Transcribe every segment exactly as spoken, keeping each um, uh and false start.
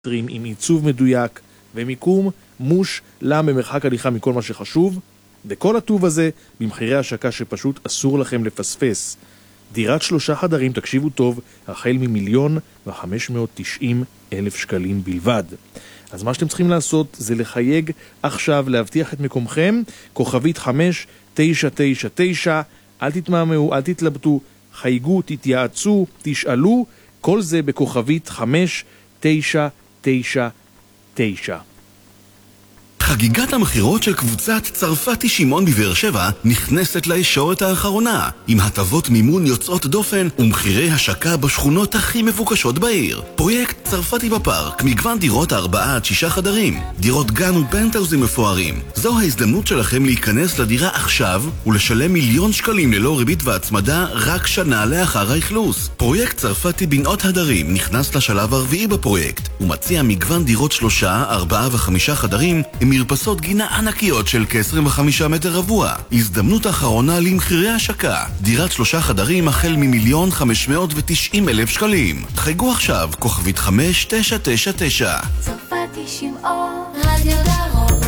עם עיצוב מדויק ומיקום מושלם במרחק הליכה מכל מה שחשוב, וכל הטוב הזה במחירי השקה שפשוט אסור לכם לפספס. דירת שלושה חדרים, תקשיבו טוב, החל ממיליון וחמש מאות תשעים אלף שקלים בלבד. אז מה שאתם צריכים לעשות זה לחייג עכשיו, להבטיח את מקומכם, כוכבית חמש תשע תשע תשע, אל תתמהמהו, אל תתלבטו, חייגו, תתייעצו, תשאלו, כל זה בכוכבית חמש תשע תשע תשע. חגיגת המחירות של קבוצת צרפתי שמעון בבאר שבע נכנסת לישורת האחרונה, עם הטבות מימון יוצאות דופן ומחירי השקה בשכונות הכי מבוקשות בעיר. פרויקט צרפתי בפארק, מגוון דירות ארבעה עד שישה חדרים, דירות גן ופנטהאוזים מפוארים. זו ההזדמנות שלכם להיכנס לדירה עכשיו ולשלם מיליון שקלים ללא ריבית והצמדה רק שנה לאחר האכלוס. פרויקט צרפתי בנאות הדרים נכנס לשלב הרביעי בפרויקט ומציע מגוון דירות שלושה, ארבעה וחמישה חדרים עם מרפסות גינה ענקיות של כ-עשרים וחמישה מטר רבוע. הזדמנות אחרונה למחירי השקה. דירת שלושה חדרים החל ממיליון חמש מאות ותשעים אלף שקלים. חייגו עכשיו, כוכבית חמש תשע תשע תשע. צרפתי שמעון, רדיו דרום.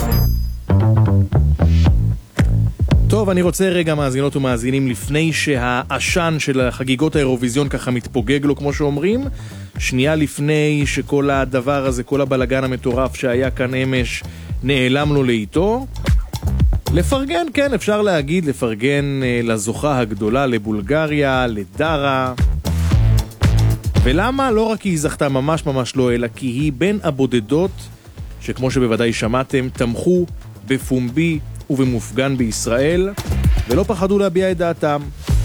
טוב, אני רוצה רגע מאזינות ומאזינים, לפני שהעשן של החגיגות האירוויזיון ככה מתפוגג לו כמו שאומרים, שנייה לפני שכל הדבר הזה, כל הבלגן המטורף שהיה כאן אמש נעלם לו לאיתו, לפרגן, כן, אפשר להגיד, לפרגן לזוכה הגדולה, לבולגריה, לדרה. ולמה? לא רק כי היא זכתה, ממש ממש לא, אלא כי היא בין הבודדות שכמו שבוודאי שמעתם, תמכו בפומבי ובמופגן בישראל ולא פחדו להביע את דעתם.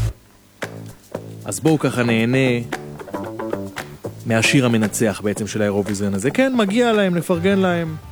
אז בואו ככה נהנה מהשיר המנצח בעצם של האירוויזיון הזה. כן, מגיע להם, לפרגן להם.